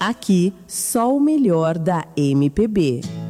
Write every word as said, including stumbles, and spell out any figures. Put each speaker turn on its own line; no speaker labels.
Aqui, só o melhor da M P B.